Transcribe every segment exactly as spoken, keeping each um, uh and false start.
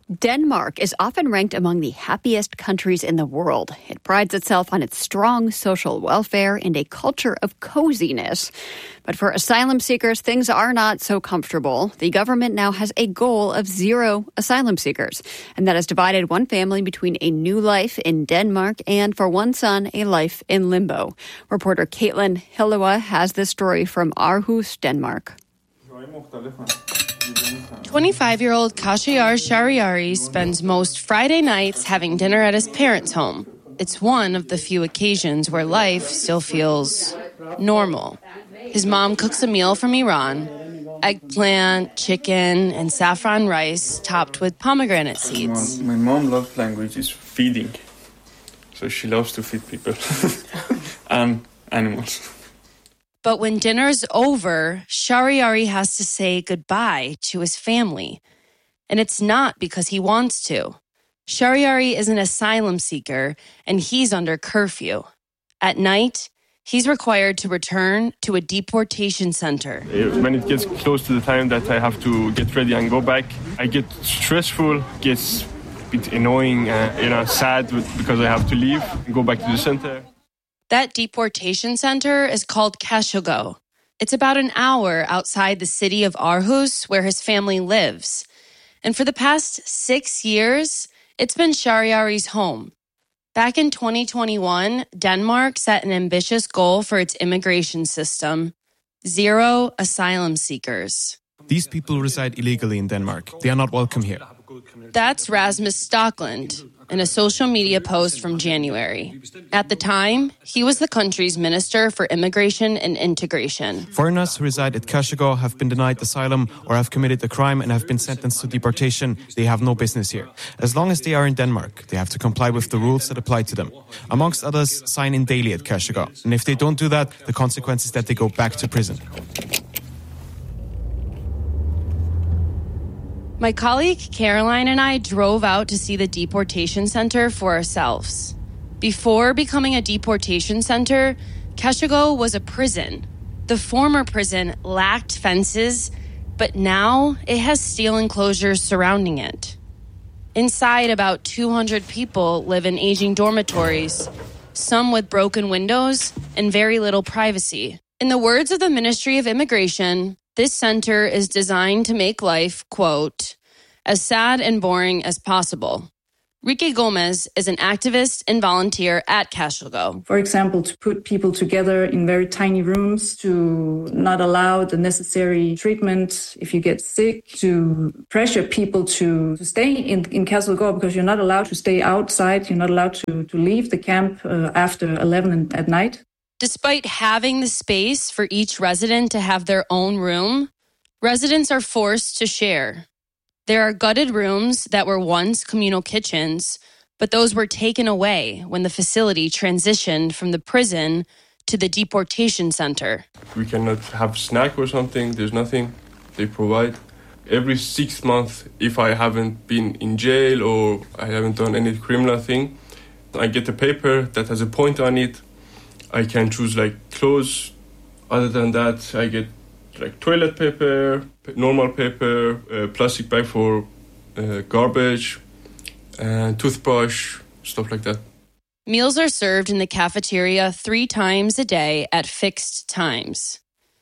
Denmark is often ranked among the happiest countries in the world. It prides itself on its strong social welfare and a culture of coziness. But for asylum seekers, things are not so comfortable. The government now has a goal of zero asylum seekers, and that has divided one family between a new life in Denmark and, for one son, a life in limbo. Reporter Caitlin Hillua has this story from Aarhus, Denmark. twenty-five-year-old Kashiar Shariari spends most Friday nights having dinner at his parents' home. It's one of the few occasions where life still feels normal. His mom cooks a meal from Iran, eggplant, chicken, and saffron rice topped with pomegranate seeds. My mom loves language is feeding, so she loves to feed people and animals. But when dinner's over, Shariari has to say goodbye to his family. And it's not because he wants to. Shariari is an asylum seeker, and he's under curfew. At night, he's required to return to a deportation center. When it gets close to the time that I have to get ready and go back, I get stressful, gets a bit annoying, uh, you know, sad because I have to leave and go back to the center. That deportation center is called Kashogo. It's about an hour outside the city of Aarhus, where his family lives. And for the past six years, it's been Shariari's home. Back in twenty twenty-one, Denmark set an ambitious goal for its immigration system: zero asylum seekers. These people reside illegally in Denmark. They are not welcome here. That's Rasmus Stockland in a social media post from January. At the time, he was the country's Minister for Immigration and Integration. Foreigners who reside at Kashogo have been denied asylum or have committed a crime and have been sentenced to deportation. They have no business here. As long as they are in Denmark, they have to comply with the rules that apply to them. Amongst others, sign in daily at Kashogo. And if they don't do that, the consequence is that they go back to prison. My colleague Caroline and I drove out to see the deportation center for ourselves. Before becoming a deportation center, Kashogo was a prison. The former prison lacked fences, but now it has steel enclosures surrounding it. Inside, about two hundred people live in aging dormitories, some with broken windows and very little privacy. In the words of the Ministry of Immigration, this center is designed to make life, quote, as sad and boring as possible. Rike Gomez is an activist and volunteer at Kashogo. For example, to put people together in very tiny rooms, to not allow the necessary treatment if you get sick, to pressure people to, to stay in, in Kashogo because you're not allowed to stay outside, you're not allowed to, to leave the camp uh, after eleven at night. Despite having the space for each resident to have their own room, residents are forced to share. There are gutted rooms that were once communal kitchens, but those were taken away when the facility transitioned from the prison to the deportation center. We cannot have snack or something. There's nothing they provide. Every six months, if I haven't been in jail or I haven't done any criminal thing, I get a paper that has a point on it. I can choose like clothes. Other than that, I get like toilet paper, normal paper, uh, plastic bag for uh, garbage, and toothbrush, stuff like that. Meals are served in the cafeteria three times a day at fixed times.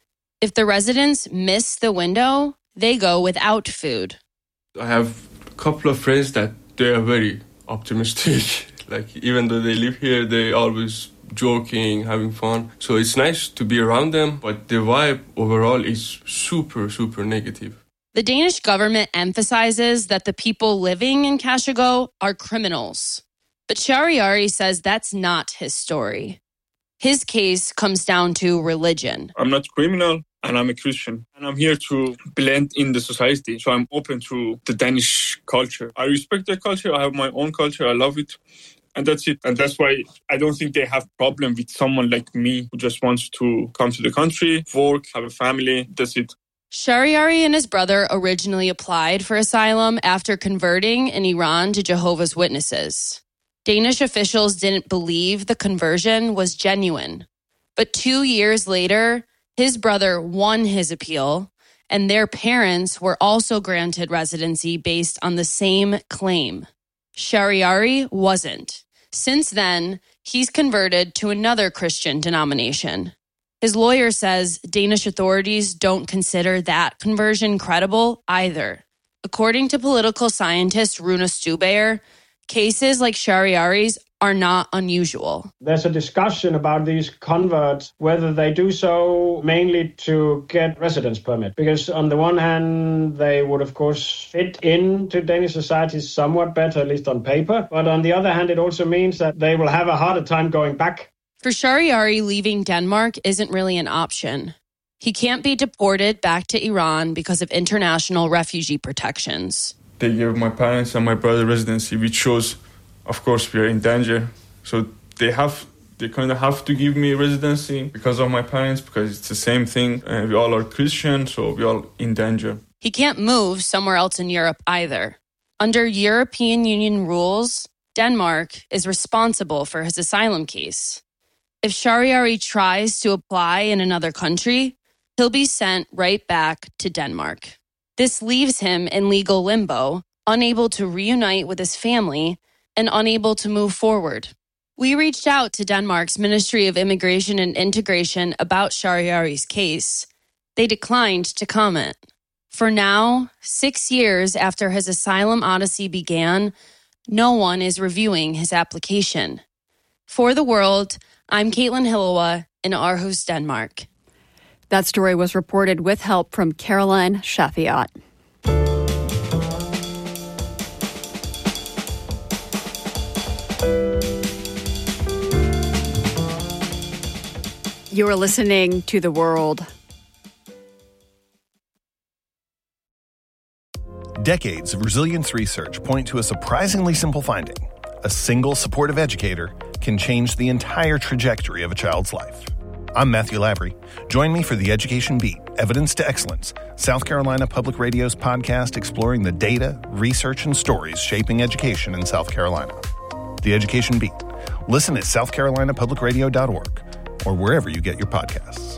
If the residents miss the window, they go without food. I have a couple of friends that they are very optimistic. Like even though they live here, they always joking, having fun. So it's nice to be around them, but the vibe overall is super, super negative. The Danish government emphasizes that the people living in Kashogo are criminals. But Shariari says that's not his story. His case comes down to religion. I'm not criminal and I'm a Christian. And I'm here to blend in the society. So I'm open to the Danish culture. I respect their culture. I have my own culture. I love it. And that's it. And that's why I don't think they have problem with someone like me who just wants to come to the country, work, have a family. That's it. Shariari and his brother originally applied for asylum after converting in Iran to Jehovah's Witnesses. Danish officials didn't believe the conversion was genuine. But two years later, his brother won his appeal, and their parents were also granted residency based on the same claim. Shahriari wasn't. Since then, he's converted to another Christian denomination. His lawyer says Danish authorities don't consider that conversion credible either. According to political scientist Rune Stubayer, cases like Shahriari's are not unusual. There's a discussion about these converts, whether they do so mainly to get residence permit. Because on the one hand, they would, of course, fit into Danish society somewhat better, at least on paper. But on the other hand, it also means that they will have a harder time going back. For Shahriari, leaving Denmark isn't really an option. He can't be deported back to Iran because of international refugee protections. They gave my parents and my brother residency, which shows, of course, we are in danger. So they have, they kind of have to give me residency because of my parents, because it's the same thing. Uh, we all are Christian, so we all in danger. He can't move somewhere else in Europe either. Under European Union rules, Denmark is responsible for his asylum case. If Shahriari tries to apply in another country, he'll be sent right back to Denmark. This leaves him in legal limbo, unable to reunite with his family and unable to move forward. We reached out to Denmark's Ministry of Immigration and Integration about Shahriari's case. They declined to comment. For now, six years after his asylum odyssey began, no one is reviewing his application. For The World, I'm Caitlin Hillowa in Aarhus, Denmark. That story was reported with help from Caroline Shaffiat. You are listening to The World. Decades of resilience research point to a surprisingly simple finding. A single supportive educator can change the entire trajectory of a child's life. I'm Matthew Lavery. Join me for The Education Beat, Evidence to Excellence, South Carolina Public Radio's podcast exploring the data, research, and stories shaping education in South Carolina. The Education Beat. Listen at south carolina public radio dot org or wherever you get your podcasts.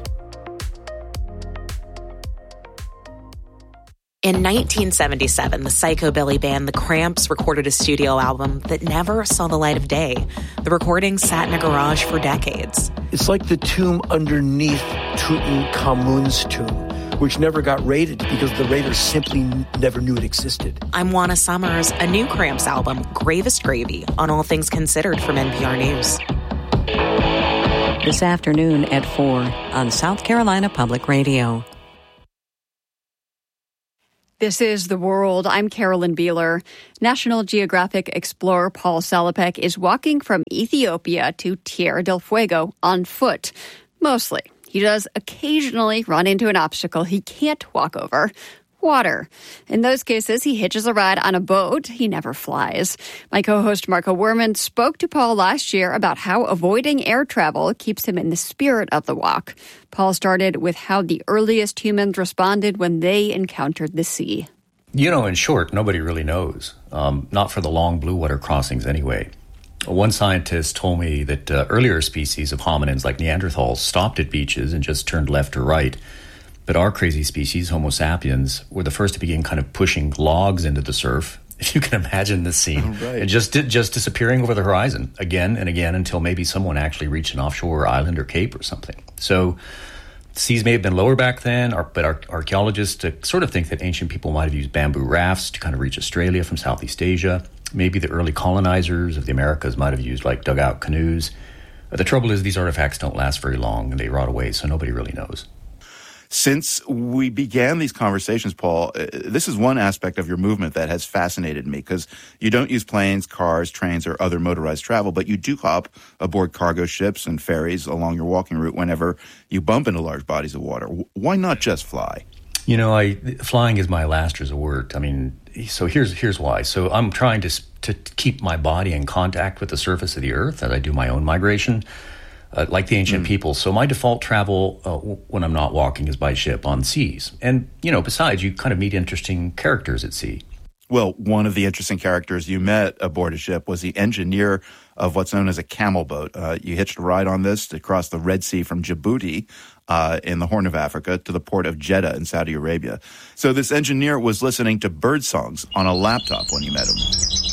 In nineteen seventy-seven, the psychobilly band The Cramps recorded a studio album that never saw the light of day. The recording sat in a garage for decades. It's like the tomb underneath Tutankhamun's tomb, which never got raided because the raiders simply never knew it existed. I'm Juana Summers. A new Cramps album, Gravest Gravy, on All Things Considered from N P R News. This afternoon at four on South Carolina Public Radio. This is The World. I'm Carolyn Beeler. National Geographic explorer Paul Salopek is walking from Ethiopia to Tierra del Fuego on foot. Mostly. He does occasionally run into an obstacle he can't walk over. Water. In those cases, he hitches a ride on a boat. He never flies. My co-host Marco Werman spoke to Paul last year about how avoiding air travel keeps him in the spirit of the walk. Paul started with how the earliest humans responded when they encountered the sea. You know, in short, nobody really knows. Um, not for the long blue water crossings anyway. One scientist told me that uh, earlier species of hominins like Neanderthals stopped at beaches and just turned left or right. But our crazy species, Homo sapiens, were the first to begin kind of pushing logs into the surf. If you can imagine this scene. Oh, right. And just just disappearing over the horizon again and again until maybe someone actually reached an offshore island or cape or something. So seas may have been lower back then, but our archaeologists uh, sort of think that ancient people might have used bamboo rafts to kind of reach Australia from Southeast Asia. Maybe the early colonizers of the Americas might have used like dugout canoes. Uh, the trouble is these artifacts don't last very long and they rot away, so nobody really knows. Since we began these conversations, Paul, uh, this is one aspect of your movement that has fascinated me because you don't use planes, cars, trains, or other motorized travel, but you do hop aboard cargo ships and ferries along your walking route whenever you bump into large bodies of water. Why not just fly? You know, I flying is my last resort. I mean, so here's here's why. So I'm trying to to keep my body in contact with the surface of the earth as I do my own migration. Uh, like the ancient mm. people. So my default travel uh, when I'm not walking is by ship on seas. And, you know, besides, you kind of meet interesting characters at sea. Well, one of the interesting characters you met aboard a ship was the engineer of what's known as a camel boat. Uh, you hitched a ride on this to cross the Red Sea from Djibouti uh, in the Horn of Africa to the port of Jeddah in Saudi Arabia. So this engineer was listening to bird songs on a laptop when you met him.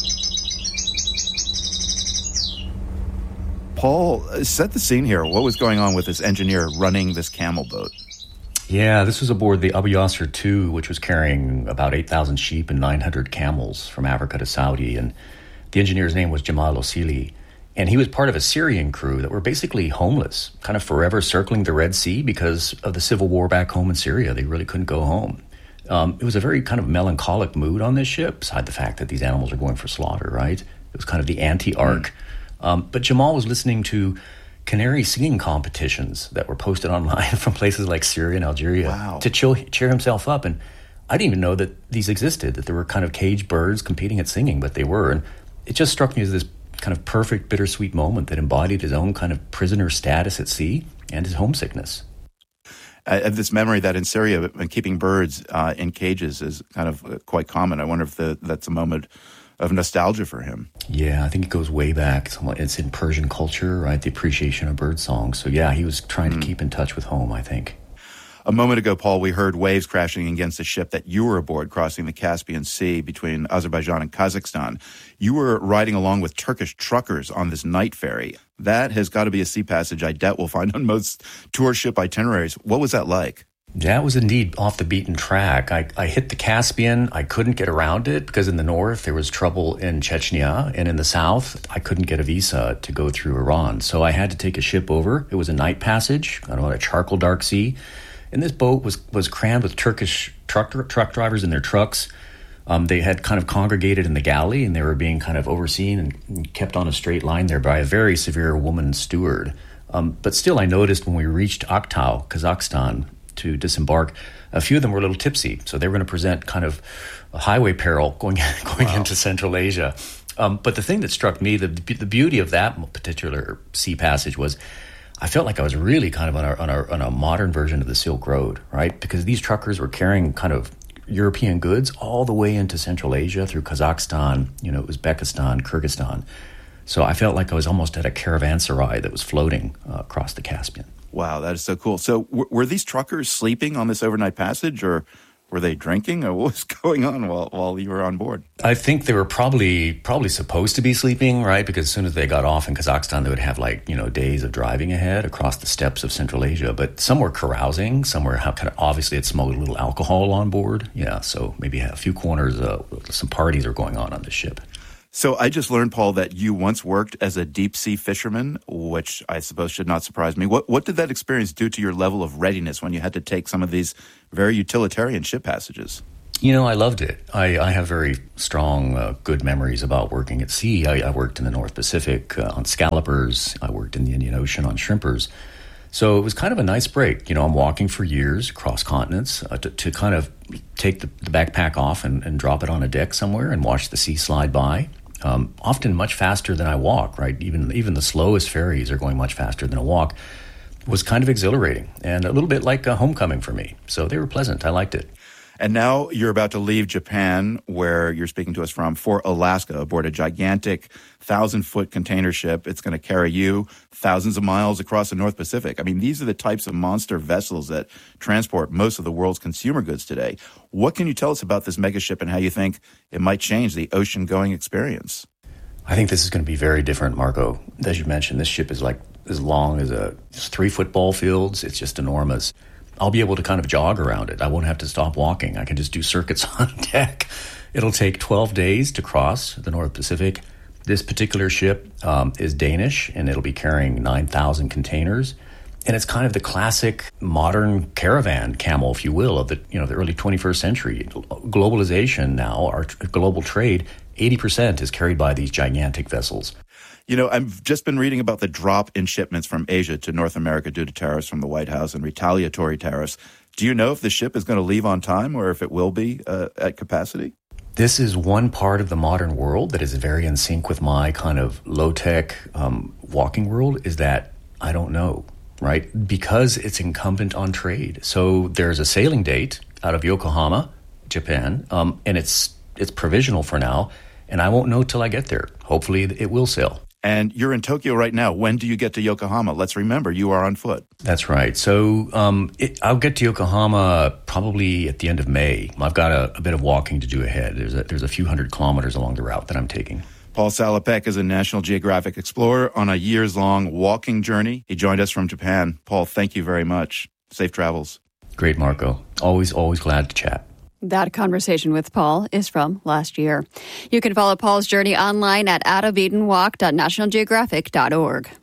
Paul, set the scene here. What was going on with this engineer running this camel boat? Yeah, this was aboard the Abu Yasser two, which was carrying about eight thousand sheep and nine hundred camels from Africa to Saudi. And the engineer's name was Jamal Osili. And he was part of a Syrian crew that were basically homeless, kind of forever circling the Red Sea because of the civil war back home in Syria. They really couldn't go home. Um, it was a very kind of melancholic mood on this ship, beside the fact that these animals are going for slaughter, right? It was kind of the anti-arc. Mm. Um, but Jamal was listening to canary singing competitions that were posted online from places like Syria and Algeria wow. to chill, cheer himself up. And I didn't even know that these existed, that there were kind of caged birds competing at singing, but they were. And it just struck me as this kind of perfect, bittersweet moment that embodied his own kind of prisoner status at sea and his homesickness. I have this memory that in Syria, keeping birds uh, in cages is kind of uh, quite common. I wonder if the, that's a moment of nostalgia for him. Yeah, I think it goes way back. It's in Persian culture, right? The appreciation of bird songs. So yeah, he was trying mm. to keep in touch with home, I think. A moment ago, Paul, we heard waves crashing against the ship that you were aboard crossing the Caspian Sea between Azerbaijan and Kazakhstan. You were riding along with Turkish truckers on this night ferry. That has got to be a sea passage I doubt we'll find on most tour ship itineraries. What was that like? That was indeed off the beaten track. I, I hit the Caspian. I couldn't get around it because in the north there was trouble in Chechnya, and in the south I couldn't get a visa to go through Iran. So I had to take a ship over. It was a night passage on a charcoal dark sea. And this boat was, was crammed with Turkish truck truck drivers in their trucks. Um, they had kind of congregated in the galley, and they were being kind of overseen and kept on a straight line there by a very severe woman steward. Um, but still, I noticed when we reached Aktau, Kazakhstan, to disembark, a few of them were a little tipsy. So they were going to present kind of a highway peril going going wow. into Central Asia. Um, but the thing that struck me, the the beauty of that particular sea passage was I felt like I was really kind of on a, on a, on a modern version of the Silk Road, right? Because these truckers were carrying kind of European goods all the way into Central Asia through Kazakhstan, you know, Uzbekistan, Kyrgyzstan. So I felt like I was almost at a caravanserai that was floating uh, across the Caspian. Wow, that is so cool. So w- were these truckers sleeping on this overnight passage, or were they drinking, or what was going on while while you were on board? I think they were probably probably supposed to be sleeping, right? Because as soon as they got off in Kazakhstan, they would have like, you know, days of driving ahead across the steppes of Central Asia. But some were carousing, some were kind of obviously had smuggled a little alcohol on board. Yeah, so maybe a few corners, uh, some parties are going on on the ship. So I just learned, Paul, that you once worked as a deep-sea fisherman, which I suppose should not surprise me. What what did that experience do to your level of readiness when you had to take some of these very utilitarian ship passages? You know, I loved it. I, I have very strong, uh, good memories about working at sea. I, I worked in the North Pacific uh, on scallopers. I worked in the Indian Ocean on shrimpers. So it was kind of a nice break. You know, I'm walking for years across continents uh, to, to kind of take the, the backpack off and, and drop it on a deck somewhere and watch the sea slide by. Um, often much faster than I walk, right? Even even the slowest ferries are going much faster than a walk. It was kind of exhilarating and a little bit like a homecoming for me. So they were pleasant. I liked it. And now you're about to leave Japan, where you're speaking to us from, for Alaska aboard a gigantic thousand-foot container ship. It's going to carry you thousands of miles across the North Pacific. I mean, these are the types of monster vessels that transport most of the world's consumer goods today. What can you tell us about this megaship and how you think it might change the ocean-going experience? I think this is going to be very different, Marco. As you mentioned, this ship is like as long as a three football fields. It's just enormous. I'll be able to kind of jog around it. I won't have to stop walking. I can just do circuits on deck. It'll take twelve days to cross the North Pacific. This particular ship um, is Danish, and it'll be carrying nine thousand containers. And it's kind of the classic modern caravan camel, if you will, of the you know the early twenty-first century. Globalization now, our global trade, eighty percent is carried by these gigantic vessels. You know, I've just been reading about the drop in shipments from Asia to North America due to tariffs from the White House and retaliatory tariffs. Do you know if the ship is going to leave on time or if it will be uh, at capacity? This is one part of the modern world that is very in sync with my kind of low-tech um, walking world, is that I don't know, right? Because it's incumbent on trade. So there's a sailing date out of Yokohama, Japan, um, and it's it's provisional for now, and I won't know till I get there. Hopefully it will sail. And you're in Tokyo right now. When do you get to Yokohama? Let's remember, you are on foot. That's right. So um, it, I'll get to Yokohama probably at the end of May. I've got a, a bit of walking to do ahead. There's a, there's a few hundred kilometers along the route that I'm taking. Paul Salopek is a National Geographic explorer on a years-long walking journey. He joined us from Japan. Paul, thank you very much. Safe travels. Great, Marco. Always, always glad to chat. That conversation with Paul is from last year. You can follow Paul's journey online at out of eden walk dot national geographic dot org.